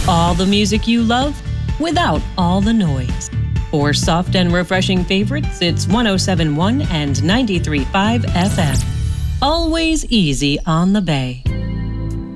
All the music you love without all the noise. For soft and refreshing favorites, it's 107.1 and 93.5 FM. Always easy on the Bay.